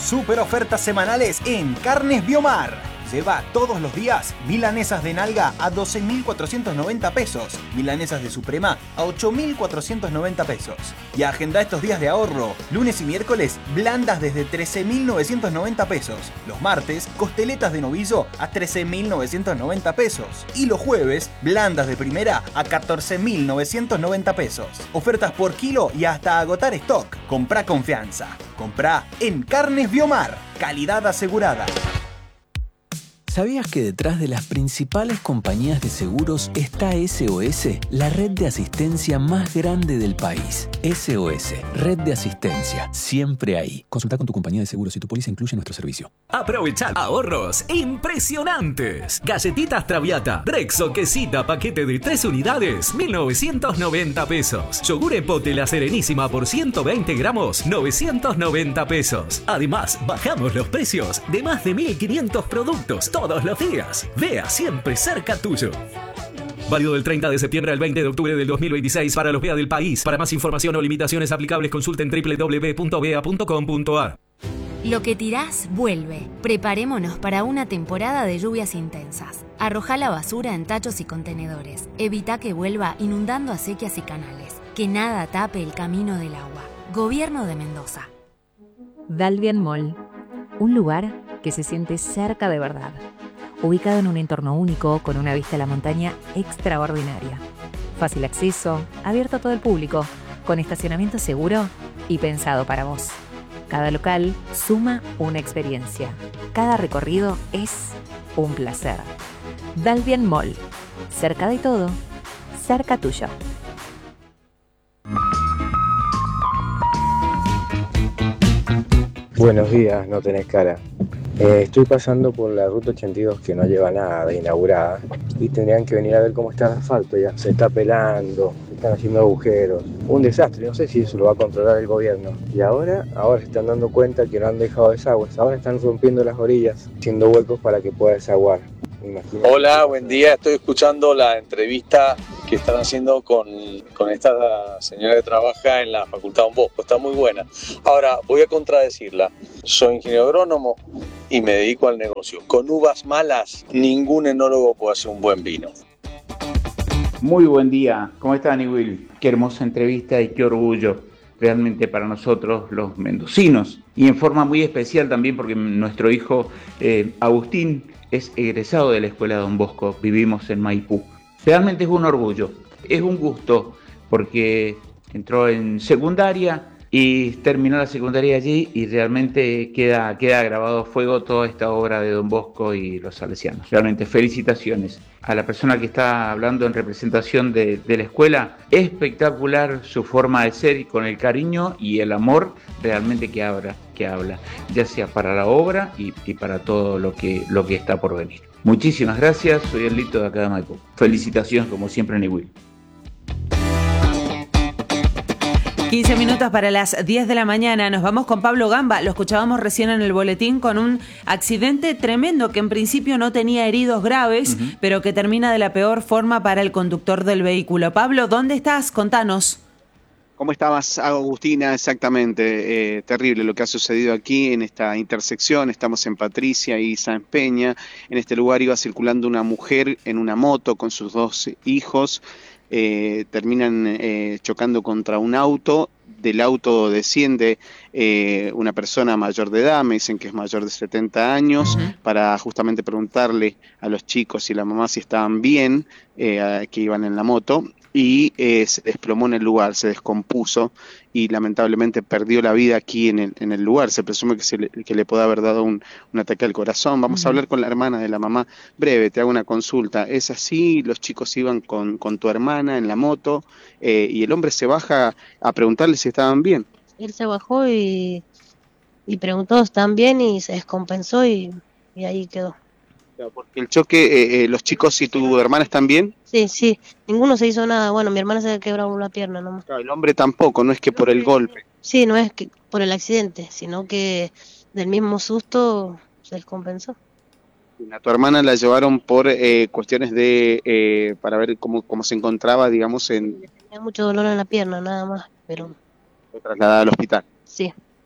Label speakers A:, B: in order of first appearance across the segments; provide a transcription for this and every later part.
A: Super ofertas semanales en Carnes Biomar. Lleva todos los días milanesas de nalga a 12.490 pesos, milanesas de suprema a 8.490 pesos. Y agenda estos días de ahorro. Lunes y miércoles, blandas desde 13.990 pesos. Los martes, costeletas de novillo a 13.990 pesos. Y los jueves, blandas de primera a 14.990 pesos. Ofertas por kilo y hasta agotar stock. Comprá confianza. Comprá en Carnes Biomar. Calidad asegurada.
B: ¿Sabías que detrás de las principales compañías de seguros está SOS, la red de asistencia más grande del país? SOS, red de asistencia, siempre ahí. Consulta con tu compañía de seguros si tu póliza incluye nuestro servicio.
C: Aprovechar ahorros impresionantes. Galletitas Traviata, Rexo Quesita, paquete de 3 unidades, 1.990 pesos. Yogur Epote La Serenísima por 120 gramos, 990 pesos. Además, bajamos los precios de más de 1.500 productos todos los días. Vea siempre cerca tuyo. Válido del 30 de septiembre al 20 de octubre del 2026 para los BEA del país. Para más información o limitaciones aplicables consulten www.bea.com.ar.
D: Lo que tirás, vuelve. Preparémonos para una temporada de lluvias intensas. Arrojá la basura en tachos y contenedores. Evita que vuelva inundando acequias y canales. Que nada tape el camino del agua. Gobierno de Mendoza.
E: Dalvian Mall. Un lugar que se siente cerca de verdad. Ubicado en un entorno único, con una vista a la montaña extraordinaria. Fácil acceso, abierto a todo el público, con estacionamiento seguro y pensado para vos. Cada local suma una experiencia. Cada recorrido es un placer. Dalvian Mall. Cerca de todo, cerca tuyo.
F: Buenos días, no tenés cara. Estoy pasando por la ruta 82 que no lleva nada de inaugurada y tendrían que venir a ver cómo está el asfalto ya. Se está pelando, se están haciendo agujeros. Un desastre, no sé si eso lo va a controlar el gobierno. Y ahora se están dando cuenta que no han dejado desagües. Ahora están rompiendo las orillas, haciendo huecos para que pueda desaguar.
G: Hola, buen día. Estoy escuchando la entrevista que están haciendo con esta señora que trabaja en la Facultad Don Bosco. Está muy buena. Ahora, voy a contradecirla. Soy ingeniero agrónomo y me dedico al negocio. Con uvas malas, ningún enólogo puede hacer un buen vino.
H: Muy buen día. ¿Cómo están, Will? Qué hermosa entrevista y qué orgullo realmente para nosotros los mendocinos. Y en forma muy especial también porque nuestro hijo Agustín es egresado de la Escuela Don Bosco. Vivimos en Maipú. Realmente es un orgullo, es un gusto, porque entró en secundaria y terminó la secundaria allí y realmente queda grabado a fuego toda esta obra de Don Bosco y los salesianos. Realmente felicitaciones a la persona que está hablando en representación de la escuela. Espectacular su forma de ser y con el cariño y el amor realmente que habla, ya sea para la obra y para todo lo que está por venir. Muchísimas gracias, soy el Lito de acá de Maipú. Felicitaciones como siempre, Niwil.
I: 15 minutos para las 10 de la mañana. Nos vamos con Pablo Gamba. Lo escuchábamos recién en el boletín con un accidente tremendo que en principio no tenía heridos graves, pero que termina de la peor forma para el conductor del vehículo. Pablo, ¿dónde estás? Contanos.
J: ¿Cómo estabas, Agustina? Exactamente, terrible lo que ha sucedido aquí en esta intersección. Estamos en Patricia y San Peña. En este lugar iba circulando una mujer en una moto con sus 2 hijos. Terminan chocando contra un auto. Del auto desciende una persona mayor de edad, me dicen que es mayor de 70 años, para justamente preguntarle a los chicos y la mamá si estaban bien, que iban en la moto, y se desplomó en el lugar, se descompuso y lamentablemente perdió la vida aquí en el lugar. Se presume que le puede haber dado un ataque al corazón. Vamos a hablar con la hermana de la mamá. Breve, te hago una consulta. ¿Es así? ¿Los chicos iban con tu hermana en la moto y el hombre se baja a preguntarle si estaban bien?
K: Él se bajó y preguntó si estaban bien y se descompensó y ahí quedó.
J: Porque el choque, los chicos y tu hermana están bien.
K: Sí, ninguno se hizo nada. Bueno, mi hermana se quebró la pierna nomás.
J: Claro, el hombre tampoco, no es que por el golpe.
K: Sí, no es que por el accidente, sino que del mismo susto se descompensó.
J: A tu hermana la llevaron por cuestiones de para ver cómo se encontraba, digamos,
K: Tenía mucho dolor en la pierna, nada más, pero...
J: Fue trasladada al hospital.
K: Sí.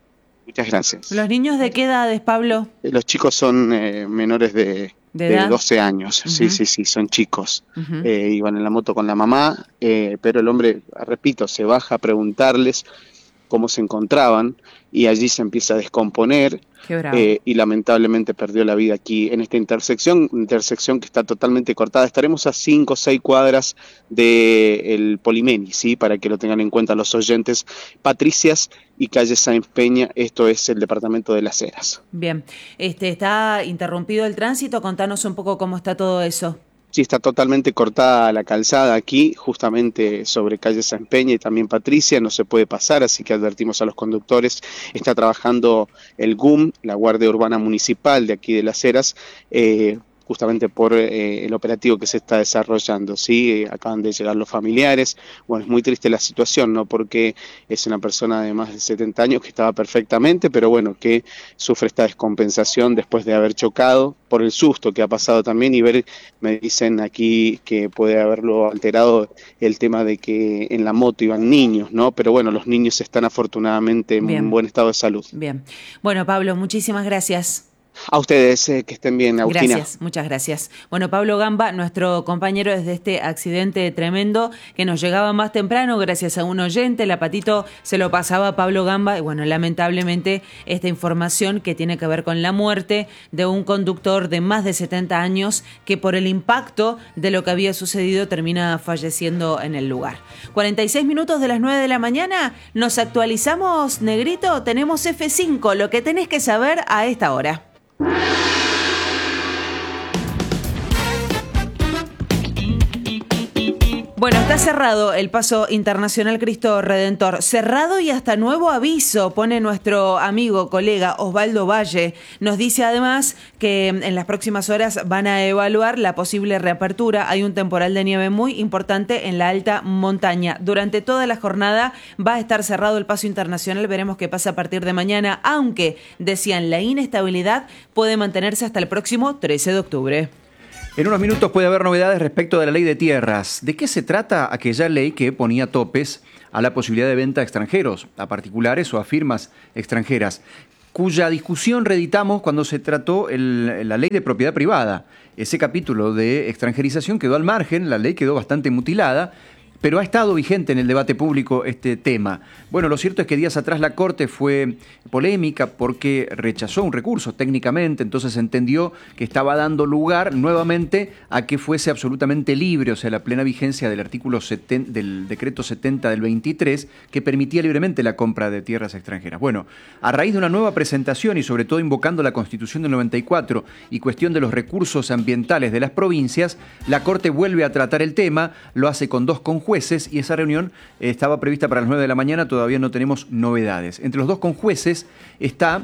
J: Muchas gracias.
I: ¿Los niños de qué edades, Pablo?
J: Los chicos son menores de 12 años.
I: Uh-huh.
J: Sí, son chicos.
I: Uh-huh.
J: Iban en la moto con la mamá, pero el hombre, repito, se baja a preguntarles cómo se encontraban y allí se empieza a descomponer.
I: Qué bravo.
J: Y lamentablemente perdió la vida aquí en esta intersección que está totalmente cortada. Estaremos a 5 o 6 cuadras del Polimeni, ¿sí? Para que lo tengan en cuenta los oyentes. Patricias y calle Sáenz Peña, esto es el departamento de Las Heras.
I: Bien, ¿está interrumpido el tránsito? Contanos un poco cómo está todo eso.
J: Sí, está totalmente cortada la calzada aquí, justamente sobre calle Sáenz Peña y también Patricia, no se puede pasar, así que advertimos a los conductores. Está trabajando el GUM, la Guardia Urbana Municipal de aquí de Las Heras, justamente por el operativo que se está desarrollando, ¿sí? Acaban de llegar los familiares. Bueno, es muy triste la situación, ¿no? Porque es una persona de más de 70 años que estaba perfectamente, pero bueno, que sufre esta descompensación después de haber chocado, por el susto que ha pasado también, y me dicen aquí que puede haberlo alterado el tema de que en la moto iban niños, ¿no? Pero bueno, los niños están afortunadamente en buen estado de salud.
I: Bien. Bueno, Pablo, muchísimas gracias.
J: A ustedes, que estén bien, Agustina.
I: Gracias, muchas gracias. Bueno, Pablo Gamba, nuestro compañero desde este accidente tremendo que nos llegaba más temprano gracias a un oyente, la Patito se lo pasaba a Pablo Gamba y bueno, lamentablemente esta información que tiene que ver con la muerte de un conductor de más de 70 años que por el impacto de lo que había sucedido termina falleciendo en el lugar. 46 minutos de las 9 de la mañana, nos actualizamos, Negrito, tenemos F5, lo que tenés que saber a esta hora. Bueno, está cerrado el Paso Internacional Cristo Redentor. Cerrado y hasta nuevo aviso, pone nuestro amigo, colega Osvaldo Valle. Nos dice además que en las próximas horas van a evaluar la posible reapertura. Hay un temporal de nieve muy importante en la alta montaña. Durante toda la jornada va a estar cerrado el Paso Internacional. Veremos qué pasa a partir de mañana, aunque, decían, la inestabilidad puede mantenerse hasta el próximo 13 de octubre.
L: En unos minutos puede haber novedades respecto de la ley de tierras. ¿De qué se trata aquella ley que ponía topes a la posibilidad de venta a extranjeros, a particulares o a firmas extranjeras, cuya discusión reeditamos cuando se trató la ley de propiedad privada? Ese capítulo de extranjerización quedó al margen, la ley quedó bastante mutilada, pero ha estado vigente en el debate público este tema. Bueno, lo cierto es que días atrás la Corte fue polémica porque rechazó un recurso técnicamente, entonces entendió que estaba dando lugar nuevamente a que fuese absolutamente libre, o sea, la plena vigencia del artículo 70, del decreto 70 del 23, que permitía libremente la compra de tierras extranjeras. Bueno, a raíz de una nueva presentación y sobre todo invocando la Constitución del 94 y cuestión de los recursos ambientales de las provincias, la Corte vuelve a tratar el tema, lo hace con 2 conjueces y esa reunión estaba prevista para las 9 de la mañana, todavía no tenemos novedades. Entre los 2 conjueces está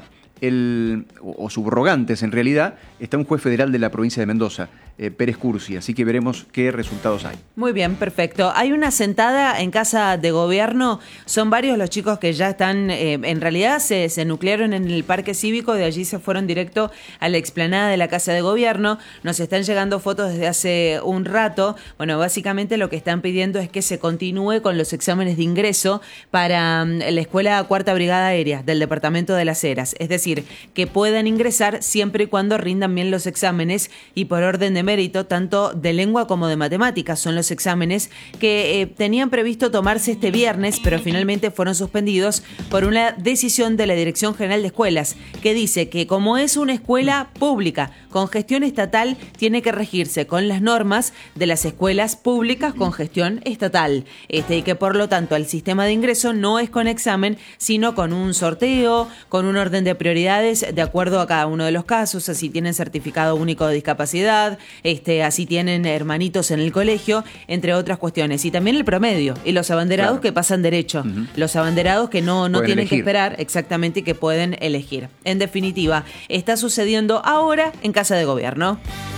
L: o subrogantes en realidad, está un juez federal de la provincia de Mendoza, Pérez Cursi, así que veremos qué resultados hay.
I: Muy bien, perfecto. Hay una sentada en Casa de Gobierno, son varios los chicos que ya están, en realidad se nuclearon en el Parque Cívico, de allí se fueron directo a la explanada de la Casa de Gobierno, nos están llegando fotos desde hace un rato. Bueno, básicamente lo que están pidiendo es que se continúe con los exámenes de ingreso para la Escuela Cuarta Brigada Aérea del Departamento de Las Heras, es decir, que puedan ingresar siempre y cuando rindan bien los exámenes y por orden de mérito, tanto de lengua como de matemáticas. Son los exámenes que tenían previsto tomarse este viernes, pero finalmente fueron suspendidos por una decisión de la Dirección General de Escuelas, que dice que como es una escuela pública con gestión estatal, tiene que regirse con las normas de las escuelas públicas con gestión estatal. Y que por lo tanto el sistema de ingreso no es con examen, sino con un sorteo, con un orden de prioridades de acuerdo a cada uno de los casos, así tienen certificado único de discapacidad, así tienen hermanitos en el colegio, entre otras cuestiones. Y también el promedio y los abanderados, claro, que pasan derecho. Uh-huh. Los abanderados que no tienen elegir, que esperar, exactamente, que pueden elegir. En definitiva, está sucediendo ahora en Casa de Gobierno.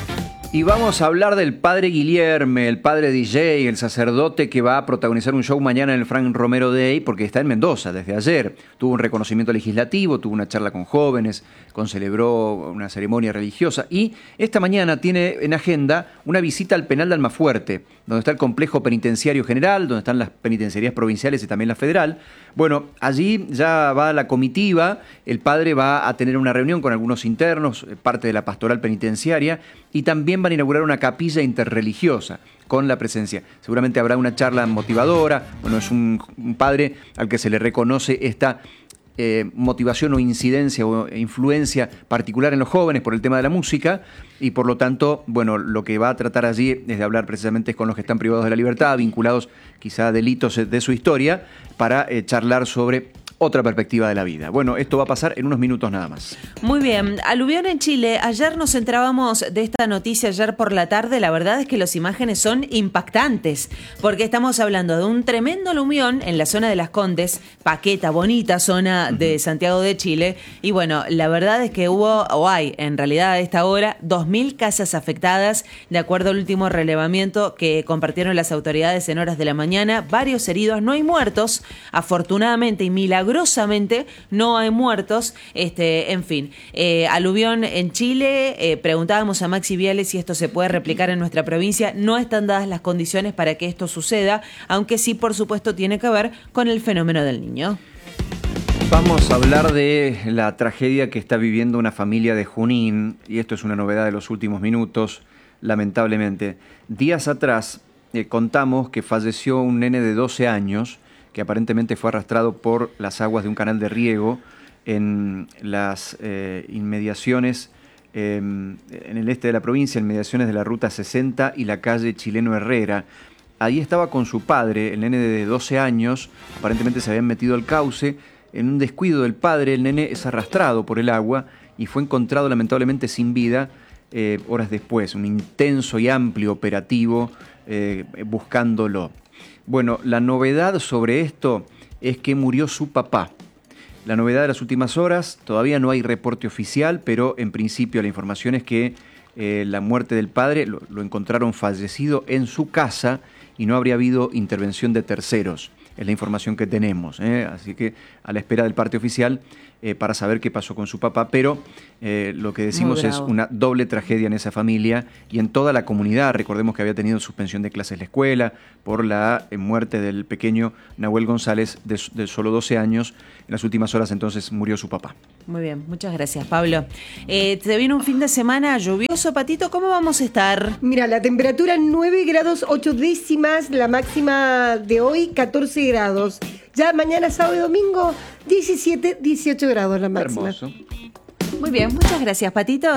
L: Y vamos a hablar del padre Guillerme, el padre DJ, el sacerdote que va a protagonizar un show mañana en el Frank Romero Day, porque está en Mendoza desde ayer. Tuvo un reconocimiento legislativo, tuvo una charla con jóvenes, celebró una ceremonia religiosa y esta mañana tiene en agenda una visita al penal de Almafuerte, donde está el complejo penitenciario general, donde están las penitenciarías provinciales y también la federal. Bueno, allí ya va la comitiva, el padre va a tener una reunión con algunos internos, parte de la pastoral penitenciaria, y también van a inaugurar una capilla interreligiosa con la presencia. Seguramente habrá una charla motivadora. Bueno, es un padre al que se le reconoce esta motivación o incidencia o influencia particular en los jóvenes por el tema de la música y por lo tanto, bueno, lo que va a tratar allí es de hablar precisamente con los que están privados de la libertad, vinculados quizá a delitos de su historia, para charlar sobre otra perspectiva de la vida. Bueno, esto va a pasar en unos minutos nada más.
I: Muy bien. Aluvión en Chile. Ayer nos enterábamos de esta noticia, ayer por la tarde. La verdad es que las imágenes son impactantes, porque estamos hablando de un tremendo aluvión en la zona de Las Condes, Paqueta, bonita zona de Santiago de Chile. Y bueno, la verdad es que hay en realidad a esta hora 2.000 casas afectadas, de acuerdo al último relevamiento que compartieron las autoridades en horas de la mañana. Varios heridos, no hay muertos, afortunadamente y milagrosamente no hay muertos. En fin, aluvión en Chile. Preguntábamos a Maxi Viales si esto se puede replicar en nuestra provincia. No están dadas las condiciones para que esto suceda, aunque sí, por supuesto, tiene que ver con el fenómeno del Niño.
L: Vamos a hablar de la tragedia que está viviendo una familia de Junín, y esto es una novedad de los últimos minutos, lamentablemente. Días atrás contamos que falleció un nene de 12 años que aparentemente fue arrastrado por las aguas de un canal de riego en las inmediaciones, en el este de la provincia, inmediaciones de la Ruta 60 y la calle Chileno Herrera. Ahí estaba con su padre, el nene de 12 años, aparentemente se habían metido al cauce. En un descuido del padre, el nene es arrastrado por el agua y fue encontrado lamentablemente sin vida horas después. Un intenso y amplio operativo buscándolo. Bueno, la novedad sobre esto es que murió su papá. La novedad de las últimas horas, todavía no hay reporte oficial, pero en principio la información es que la muerte del padre lo encontraron fallecido en su casa y no habría habido intervención de terceros. Es la información que tenemos, así que a la espera del parte oficial para saber qué pasó con su papá, pero lo que decimos es una doble tragedia en esa familia y en toda la comunidad. Recordemos que había tenido suspensión de clases la escuela por la muerte del pequeño Nahuel González de solo 12 años. En las últimas horas entonces murió su papá.
I: Muy bien, muchas gracias, Pablo. Te viene un fin de semana lluvioso, Patito, ¿cómo vamos a estar?
M: Mira, la temperatura 9 grados 8 décimas, la máxima de hoy 14 grados. Ya mañana, sábado y domingo, 17, 18 grados la máxima.
L: Hermoso.
I: Muy bien, muchas gracias, Patito.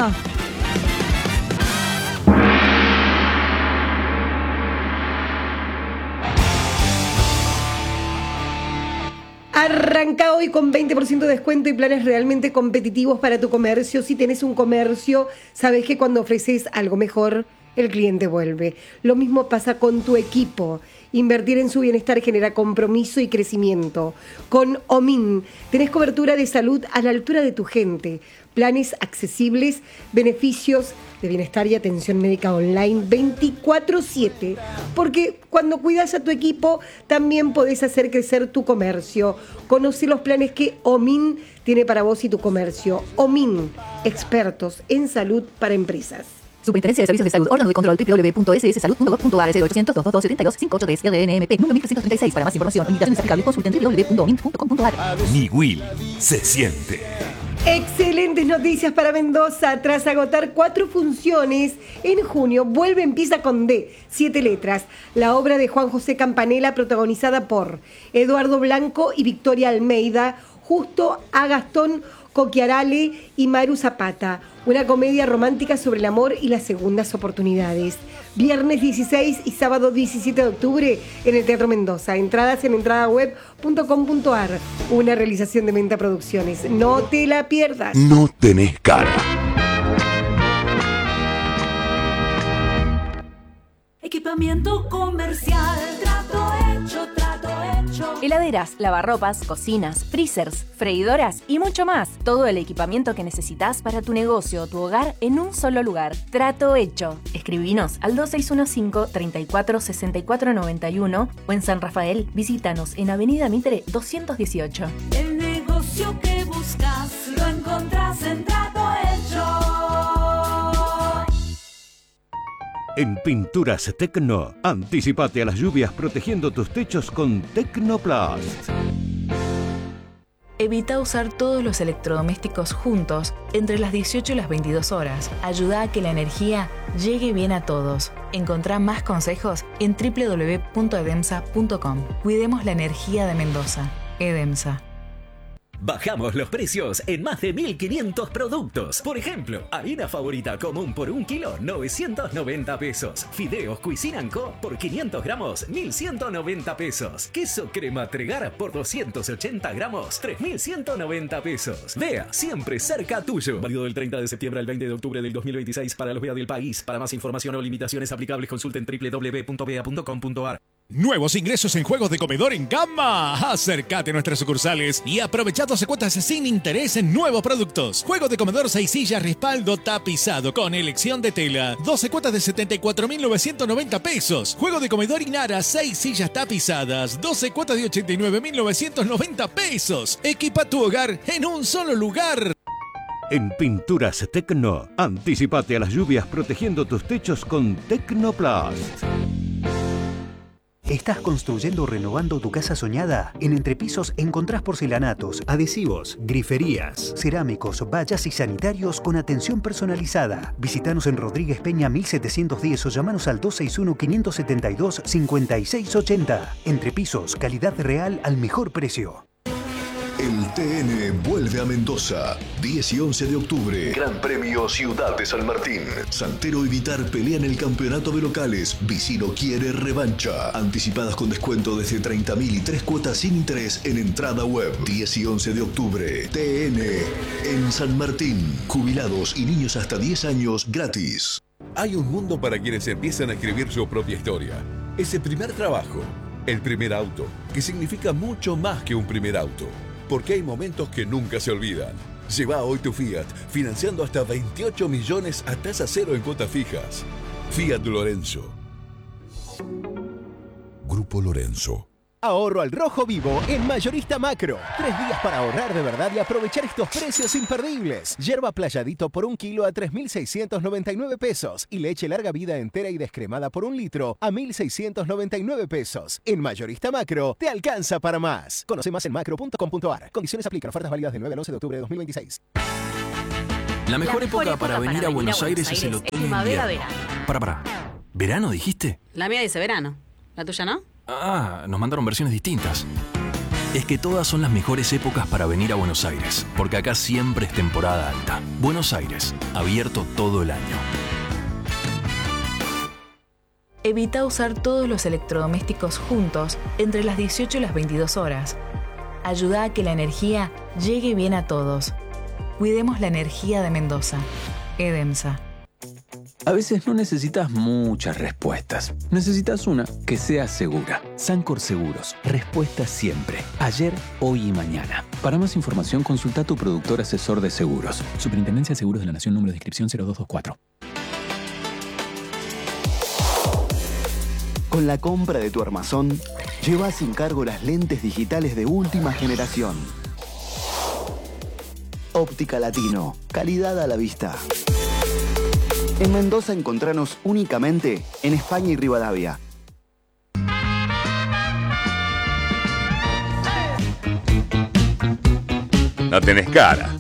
M: Arranca hoy con 20% de descuento y planes realmente competitivos para tu comercio. Si tenés un comercio, sabes que cuando ofreces algo mejor, el cliente vuelve. Lo mismo pasa con tu equipo. Invertir en su bienestar genera compromiso y crecimiento. Con OMIN tenés cobertura de salud a la altura de tu gente. Planes accesibles, beneficios de bienestar y atención médica online 24/7. Porque cuando cuidas a tu equipo, también podés hacer crecer tu comercio. Conoce los planes que OMIN tiene para vos y tu comercio. OMIN, expertos en salud para empresas.
E: Superintendencia de Servicios de Salud. Órgano de control www.sssalud.gov.ar 0800-222-72-583 RNMP número 1336. Para más información, invitaciones aplicables, consulten www.mint.com.ar.
N: Niwil se siente.
M: Excelentes noticias para Mendoza. Tras agotar 4 funciones, en junio vuelve Empieza con D, 7 letras. La obra de Juan José Campanella, protagonizada por Eduardo Blanco y Victoria Almeida, justo a Gastón Coquiarale y Maru Zapata. Una comedia romántica sobre el amor y las segundas oportunidades. Viernes 16 y sábado 17 de octubre en el Teatro Mendoza. Entradas en entradaweb.com.ar. Una realización de Menta Producciones. No te la pierdas.
N: No tenés cara.
O: Equipamiento comercial. Trato hecho, trato hecho. Heladeras, lavarropas, cocinas, freezers, freidoras y mucho más. Todo el equipamiento que necesitas para tu negocio o tu hogar en un solo lugar. Trato hecho. Escribinos al 2615-346491 o en San Rafael, visítanos en Avenida Mitre 218.
P: El negocio que buscas lo encontrás en Trato Hecho.
N: En Pinturas Tecno, anticipate a las lluvias protegiendo tus techos con Tecnoplast.
Q: Evita usar todos los electrodomésticos juntos entre las 18 y las 22 horas. Ayuda a que la energía llegue bien a todos. Encontrá más consejos en www.edemsa.com. Cuidemos la energía de Mendoza. Edemsa.
C: Bajamos los precios en más de 1.500 productos. Por ejemplo, harina favorita común por 1 kilo, 990 pesos. Fideos Cuisine & Co. por 500 gramos, 1.190 pesos. Queso crema Tregar por 280 gramos, 3.190 pesos. Vea, siempre cerca tuyo. Válido del 30 de septiembre al 20 de octubre del 2026 para los VEA del país. Para más información o limitaciones aplicables, consulten www.vea.com.ar.
R: Nuevos ingresos en juegos de comedor en Gamma. Acércate a nuestras sucursales y aprovecha 12 cuotas sin interés en nuevos productos. Juego de comedor 6 sillas, respaldo tapizado con elección de tela. 12 cuotas de 74.990 pesos. Juego de comedor Inara, 6 sillas tapizadas. 12 cuotas de 89.990 pesos. Equipa tu hogar en un solo lugar.
N: En Pinturas Tecno, anticipate a las lluvias protegiendo tus techos con Tecnoplast.
S: ¿Estás construyendo o renovando tu casa soñada? En Entrepisos encontrás porcelanatos, adhesivos, griferías, cerámicos, vallas y sanitarios con atención personalizada. Visítanos en Rodríguez Peña 1710 o llamanos al 261-572-5680. Entrepisos, calidad real al mejor precio.
T: El TN vuelve a Mendoza, 10 y 11 de octubre. Gran Premio Ciudad de San Martín. Santero y Vitar pelean el campeonato de locales. Vicino quiere revancha. Anticipadas con descuento desde 30.000 y 3 cuotas sin interés en entrada web. 10 y 11 de octubre. TN en San Martín. Jubilados y niños hasta 10 años gratis.
U: Hay un mundo para quienes empiezan a escribir su propia historia. Ese primer trabajo, el primer auto, que significa mucho más que un primer auto. Porque hay momentos que nunca se olvidan. Lleva hoy tu Fiat, financiando hasta 28 millones a tasa cero en cuotas fijas. Fiat Lorenzo. Grupo Lorenzo.
V: Ahorro al rojo vivo en Mayorista Macro. 3 días para ahorrar de verdad y aprovechar estos precios imperdibles. Yerba Playadito por 1 kilo a 3.699 pesos. Y leche larga vida entera y descremada por 1 litro a 1.699 pesos. En Mayorista Macro te alcanza para más. Conoce más en macro.com.ar. Condiciones aplican. Ofertas válidas del 9 al 11 de octubre de 2026.
W: La mejor época para venir a Buenos Aires es el otoño.
X: Primavera-verano.
W: Para. ¿Verano dijiste?
X: La mía dice verano. ¿La tuya no?
W: Ah, nos mandaron versiones distintas. Es que todas son las mejores épocas para venir a Buenos Aires, porque acá siempre es temporada alta. Buenos Aires, abierto todo el año.
Q: Evita usar todos los electrodomésticos juntos entre las 18 y las 22 horas. Ayuda a que la energía llegue bien a todos. Cuidemos la energía de Mendoza. Edemsa.
B: A veces no necesitas muchas respuestas. Necesitas una que sea segura. Sancor Seguros. Respuesta siempre. Ayer, hoy y mañana. Para más información, consulta a tu productor asesor de seguros. Superintendencia de Seguros de la Nación, número de inscripción 0224.
Y: Con la compra de tu armazón, lleva sin cargo las lentes digitales de última generación. Óptica Latino. Calidad a la vista. En Mendoza encontranos únicamente en España y Rivadavia.
N: No tenés cara.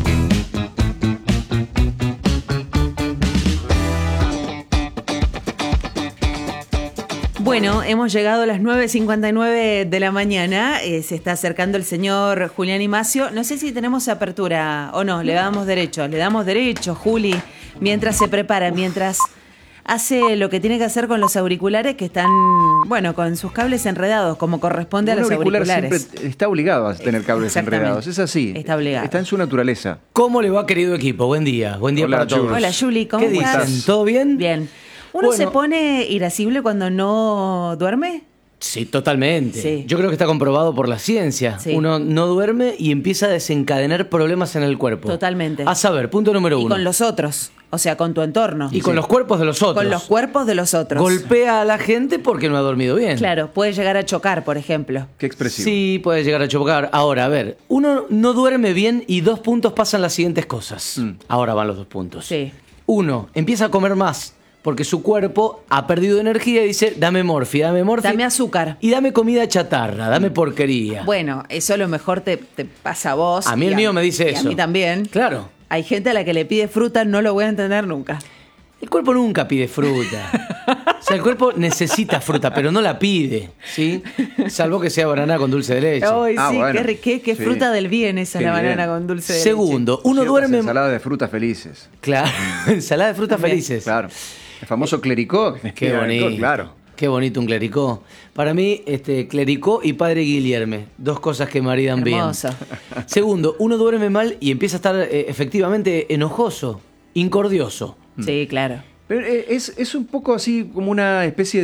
I: Bueno, hemos llegado a las 9:59 de la mañana. Se está acercando el señor Julián Imacio. No sé si tenemos apertura o no. Le damos derecho, Juli. Mientras se prepara, mientras hace lo que tiene que hacer con los auriculares que están, bueno, con sus cables enredados, como corresponde a los auriculares.
L: Siempre está obligado a tener cables enredados. Es así.
I: Está obligado.
L: Está en su naturaleza.
Z: ¿Cómo le va, querido equipo? Buen día. Buen día para todos.
I: Hola, Juli. ¿Cómo estás?
Z: ¿Qué dicen? ¿Todo bien?
I: Bien. ¿Uno se pone irascible cuando no duerme?
Z: Sí, totalmente.
I: Sí.
Z: Yo creo que está comprobado por la ciencia.
I: Sí.
Z: Uno no duerme y empieza a desencadenar problemas en el cuerpo.
I: Totalmente.
Z: A saber, punto número
I: Y
Z: 1.
I: con los otros, o sea, con tu entorno.
Z: Y con los cuerpos de los otros.
I: Con los cuerpos de los otros.
Z: Golpea a la gente porque no ha dormido bien.
I: Claro, puede llegar a chocar, por ejemplo.
L: Qué expresivo.
Z: Sí, puede llegar a chocar. Ahora, a ver, uno no duerme bien y 2 puntos pasan las siguientes cosas. Ahora van los 2 puntos.
I: Sí.
Z: 1, empieza a comer más porque su cuerpo ha perdido energía y dice, dame morfia.
I: Dame azúcar.
Z: Y dame comida chatarra, dame porquería.
I: Bueno, eso a lo mejor te pasa a vos.
Z: A mí el mío me dice
I: y
Z: eso.
I: A mí también.
Z: Claro.
I: Hay gente a la que le pide fruta, no lo voy a entender nunca.
Z: El cuerpo nunca pide fruta. O sea, el cuerpo necesita fruta, pero no la pide, ¿sí? Salvo que sea banana con dulce de leche.
I: Ay, sí,
L: bueno.
I: qué
L: Sí.
I: fruta del bien esa,
L: Qué
I: la
L: bien.
I: banana con dulce de
Z: Segundo, uno
L: Ciertas
Z: duerme...
L: ensaladas de frutas felices.
Z: Claro, ensalada de frutas
I: Bien.
Z: felices.
L: Claro. El famoso clericó.
Z: Qué bonito.
L: Claro.
Z: Qué bonito un clericó. Para mí, clericó y padre Guillerme. 2 cosas que maridan
I: Hermoso.
Z: bien. Segundo, uno duerme mal y empieza a estar efectivamente enojoso, incordioso.
I: leche. Sí, claro.
L: Pero es un poco así como una especie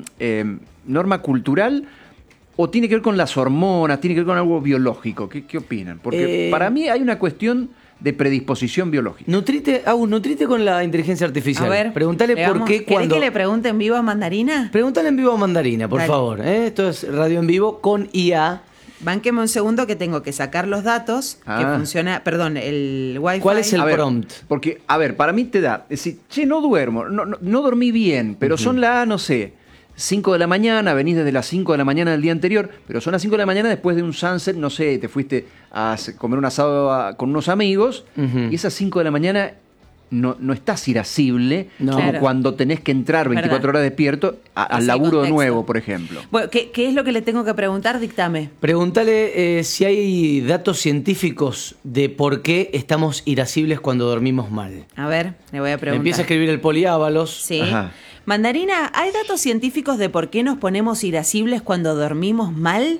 L: de norma cultural, o tiene que ver con las hormonas, tiene que ver con algo biológico. ¿Qué opinan? Porque para mí hay una cuestión de predisposición biológica.
Z: Nutrite con la inteligencia artificial.
I: A ver,
Z: Preguntale
I: le
Z: por
I: vamos-
Z: qué
I: ¿Querés
Z: cuando...
I: que le pregunte en vivo a Mandarina?
Z: Preguntale en vivo a Mandarina, por
I: Dale.
Z: favor. Esto es radio en vivo con IA.
I: Bánqueme un segundo que tengo que sacar los datos, que funciona, perdón, el Wi-Fi.
Z: ¿Cuál es el
L: A ver,
Z: prompt?
L: Porque, a ver, para mí te da, es decir, che, no duermo, no dormí bien, pero son las, no sé, 5 de la mañana, venís desde las 5 de la mañana del día anterior, pero son las 5 de la mañana después de un sunset, no sé, te fuiste a comer un asado con unos amigos, y esas 5 de la mañana no estás irascible,
Z: No.
L: como
I: Claro.
L: cuando tenés que entrar 24
I: Verdad.
L: horas despierto al
I: Ese
L: laburo
I: contexto.
L: nuevo, por ejemplo.
I: Bueno, ¿qué es lo que le tengo que preguntar? Dictame.
Z: Pregúntale si hay datos científicos de por qué estamos irascibles cuando dormimos mal.
I: A ver, le voy a preguntar.
Z: Empieza a escribir el poliábalos.
I: Sí.
L: Ajá.
I: Mandarina, ¿hay datos científicos de por qué nos ponemos irascibles cuando dormimos mal?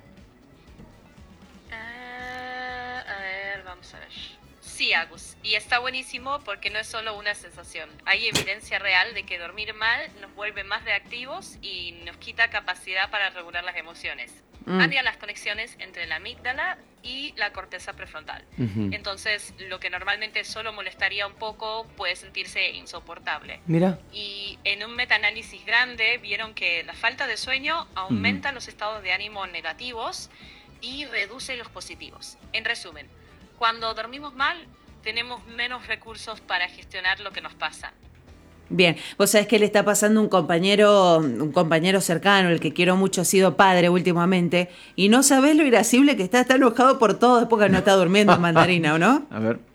A: A ver, vamos a ver. Sí, Agus. Y está buenísimo porque no es solo una sensación. Hay evidencia real de que dormir mal nos vuelve más reactivos y nos quita capacidad para regular las emociones. Cambia las conexiones entre la amígdala y la corteza prefrontal. Entonces, lo que normalmente solo molestaría un poco puede sentirse insoportable.
Z: Mira.
A: Y en un metaanálisis grande vieron que la falta de sueño aumenta los estados de ánimo negativos y reduce los positivos. En resumen, cuando dormimos mal, tenemos menos recursos para gestionar lo que nos pasa.
I: Bien, vos sabés que le está pasando un compañero cercano, el que quiero mucho, ha sido padre últimamente, y no sabés lo irascible que está enojado por todo después que no está durmiendo Mandarina, ¿o no?
L: A ver.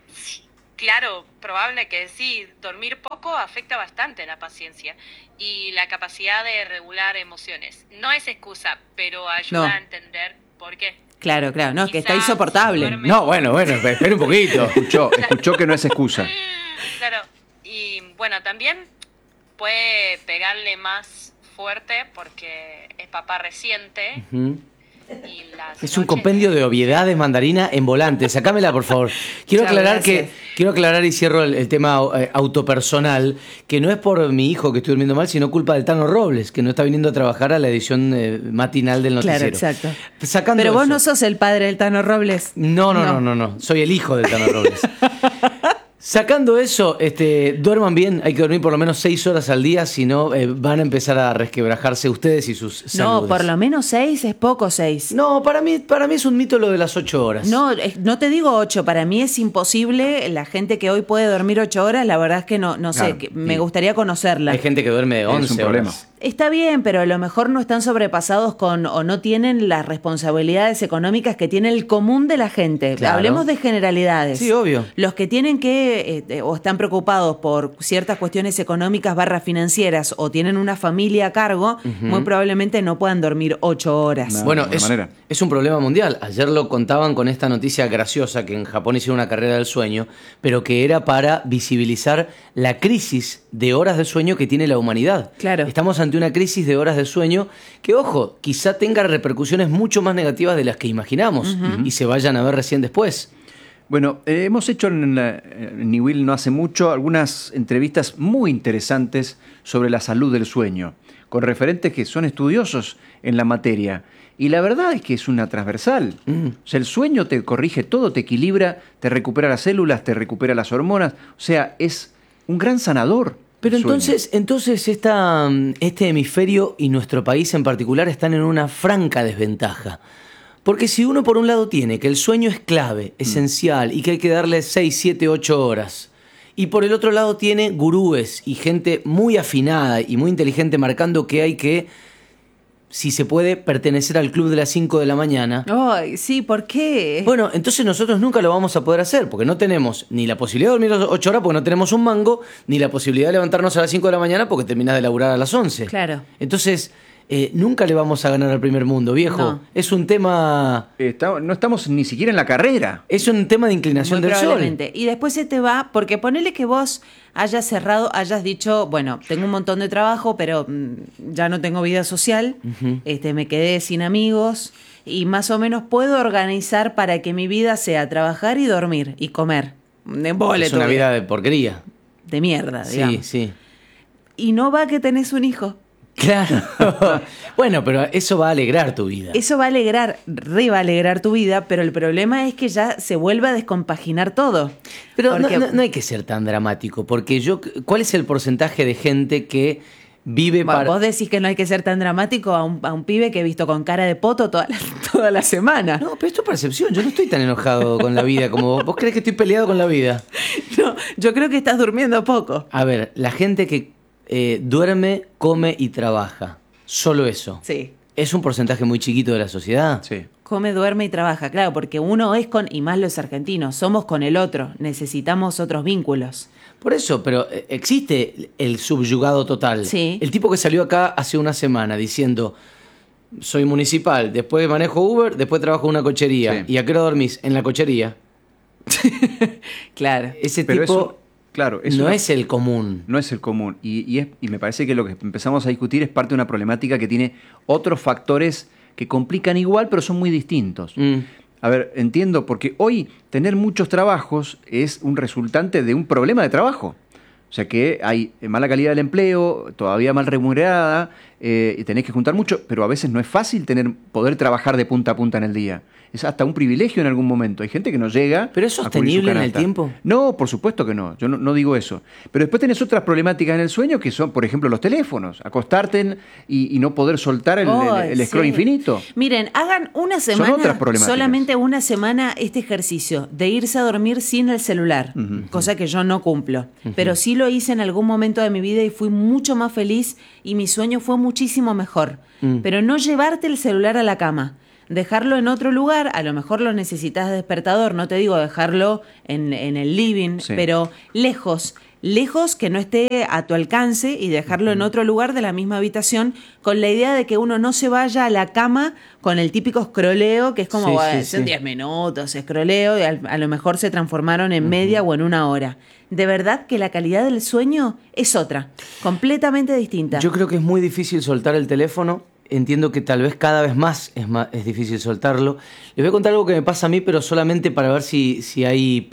A: Claro, probable que sí. Dormir poco afecta bastante la paciencia y la capacidad de regular emociones. No es excusa, pero ayuda
I: No.
A: a entender por qué.
I: Claro, no, es que está
A: Quizás
I: insoportable.
A: duerme-
Z: No, bueno, espera un poquito.
L: Escuchó que no es excusa.
A: Claro, y bueno, también puede pegarle más fuerte porque es papá reciente.
Z: Ujú.
A: Y las
Z: Es un compendio de obviedades, Mandarina, en volante. Sacámela, por favor. Quiero
I: Chao,
Z: aclarar
I: gracias.
Z: quiero aclarar y cierro el tema autopersonal, que no es por mi hijo que estoy durmiendo mal, sino culpa del Tano Robles, que no está viniendo a trabajar a la edición matinal del noticiero.
I: Claro, exacto.
Z: Sacando
I: Pero vos
Z: eso.
I: no sos el padre del Tano Robles.
Z: No. Soy el hijo del Tano Robles. Sacando eso, duerman bien, hay que dormir por lo menos 6 horas al día, si no van a empezar a resquebrajarse ustedes y sus saludes.
I: No, por lo menos 6 es poco 6.
Z: No, para mí es un mito lo de las 8 horas.
I: No, no te digo 8, para mí es imposible. La gente que hoy puede dormir 8 horas, la verdad es que no sé,
Z: Claro,
I: que me gustaría conocerla.
Z: Hay gente que duerme 11
L: Es un problema.
Z: horas.
I: Está bien, pero a lo mejor no están sobrepasados o no tienen las responsabilidades económicas que tiene el común de la gente.
Z: Claro.
I: Hablemos de generalidades.
Z: Sí, obvio.
I: Los que tienen que o están preocupados por ciertas cuestiones económicas financieras o tienen una familia a cargo, muy probablemente no puedan dormir 8 horas.
Z: Bueno,
L: de alguna manera.
Z: es un problema mundial. Ayer lo contaban con esta noticia graciosa que en Japón hicieron una carrera del sueño, pero que era para visibilizar la crisis de horas de sueño que tiene la humanidad.
I: Claro.
Z: Estamos ante una crisis de horas de sueño que, ojo, quizá tenga repercusiones mucho más negativas de las que imaginamos y se vayan a ver recién después.
L: Bueno, hemos hecho en Niwil no hace mucho algunas entrevistas muy interesantes sobre la salud del sueño. con referentes que son estudiosos en la materia. Y la verdad es que es una transversal. O sea, el sueño te corrige todo, te equilibra, te recupera las células, te recupera las hormonas. O sea, es un gran sanador.
Z: Pero entonces este hemisferio y nuestro país en particular están en una franca desventaja. Porque si uno por un lado tiene que el sueño es clave, esencial, y que hay que darle 6, 7, 8 horas, y por el otro lado tiene gurúes y gente muy afinada y muy inteligente marcando que hay que, si se puede, pertenecer al club de las 5 de la mañana.
I: Ay, sí, ¿por qué?
Z: Bueno, entonces nosotros nunca lo vamos a poder hacer, porque no tenemos ni la posibilidad de dormir 8 horas porque no tenemos un mango, ni la posibilidad de levantarnos a las 5 de la mañana porque terminás de laburar a las 11.
I: Claro.
Z: Entonces, nunca le vamos a ganar al primer mundo, viejo.
I: No.
Z: Es un tema...
L: no estamos ni siquiera en la carrera.
Z: Es un tema de inclinación
I: Muy
Z: del sol.
I: probablemente. Y después se te va, porque ponele que vos hayas cerrado, hayas dicho, bueno, tengo un montón de trabajo, pero ya no tengo vida social, me quedé sin amigos y más o menos puedo organizar para que mi vida sea trabajar y dormir y comer.
Z: Es una vida de porquería.
I: De mierda, digamos.
Z: Sí.
I: Y no va que tenés un hijo.
Z: Claro. Bueno, pero eso va a alegrar tu vida.
I: Eso va a alegrar tu vida, pero el problema es que ya se vuelve a descompaginar todo.
Z: Pero
I: porque...
Z: no hay que ser tan dramático, porque ¿cuál es el porcentaje de gente que vive para...
I: Vos decís que no hay que ser tan dramático a un pibe que he visto con cara de poto toda la semana.
Z: No, pero es tu percepción. Yo no estoy tan enojado con la vida como vos. ¿Vos crees que estoy peleado con la vida?
I: No, yo creo que estás durmiendo poco.
Z: A ver, la gente que duerme, come y trabaja. Solo eso.
I: Sí.
Z: ¿Es un porcentaje muy chiquito de la sociedad?
L: Sí.
I: Come, duerme y trabaja, claro, porque uno es con, y más los argentinos, somos con el otro, necesitamos otros vínculos.
Z: Por eso, pero existe el subyugado total.
I: Sí.
Z: El tipo que salió acá hace una semana diciendo, soy municipal, después manejo Uber, después trabajo en una cochería. Sí. ¿Y a qué hora dormís? En la cochería.
I: Claro.
Z: Ese
L: pero
Z: tipo...
L: Eso... Claro,
Z: no es el común.
L: No es el común. Y me parece que lo que empezamos a discutir es parte de una problemática que tiene otros factores que complican igual, pero son muy distintos. A ver, entiendo, porque hoy tener muchos trabajos es un resultante de un problema de trabajo. O sea que hay mala calidad del empleo, todavía mal remunerada, y tenés que juntar mucho, pero a veces no es fácil poder trabajar de punta a punta en el día. Es hasta un privilegio en algún momento. Hay gente que no llega.
Z: ¿Pero es sostenible en el tiempo?
L: No, por supuesto que no. Yo no digo eso. Pero después tenés otras problemáticas en el sueño que son, por ejemplo, los teléfonos. Acostarte y no poder soltar el scroll infinito.
I: Miren, hagan una semana, solamente una semana, este ejercicio de irse a dormir sin el celular. Cosa que yo no cumplo. Pero sí lo hice en algún momento de mi vida y fui mucho más feliz y mi sueño fue muchísimo mejor. Pero no llevarte el celular a la cama. Dejarlo en otro lugar, a lo mejor lo necesitas de despertador, no te digo dejarlo en el living, sí, pero lejos que no esté a tu alcance y dejarlo en otro lugar de la misma habitación con la idea de que uno no se vaya a la cama con el típico scrolleo, que es como, son 10 minutos, scrolleo, y a lo mejor se transformaron en media o en una hora. De verdad que la calidad del sueño es otra, completamente distinta.
Z: Yo creo que es muy difícil soltar el teléfono. Entiendo que tal vez cada vez más es difícil soltarlo. Les voy a contar algo que me pasa a mí, pero solamente para ver si hay